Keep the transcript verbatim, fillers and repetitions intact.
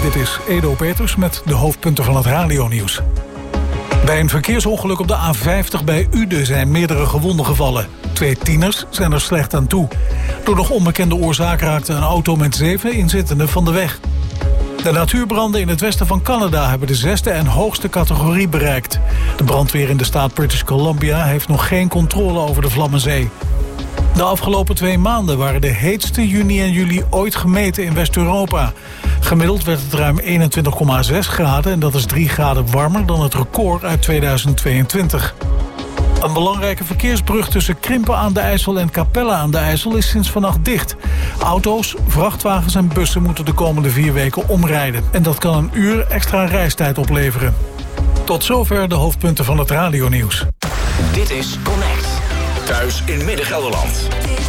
Dit is Edo Peters met de hoofdpunten van het radionieuws. Bij een verkeersongeluk op de A vijftig bij Uden zijn meerdere gewonden gevallen. Twee tieners zijn er slecht aan toe. Door nog onbekende oorzaak raakte een auto met zeven inzittenden van de weg. De natuurbranden in het westen van Canada hebben de zesde en hoogste categorie bereikt. De brandweer in de staat British Columbia heeft nog geen controle over de Vlammenzee. De afgelopen twee maanden waren de heetste juni en juli ooit gemeten in West-Europa. Gemiddeld werd het ruim eenentwintig komma zes graden en dat is drie graden warmer dan het record uit tweeduizend tweeëntwintig. Een belangrijke verkeersbrug tussen Krimpen aan de IJssel en Capelle aan de IJssel is sinds vannacht dicht. Auto's, vrachtwagens en bussen moeten de komende vier weken omrijden. En dat kan een uur extra reistijd opleveren. Tot zover de hoofdpunten van het radionieuws. Dit is Connect. Thuis in Midden-Gelderland.